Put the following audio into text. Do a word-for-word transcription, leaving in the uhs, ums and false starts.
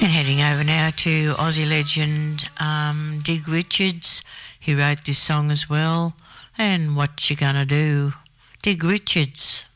And heading over now to Aussie legend um, Dig Richards. He wrote this song as well. And What You Gonna Do? Dig Richards.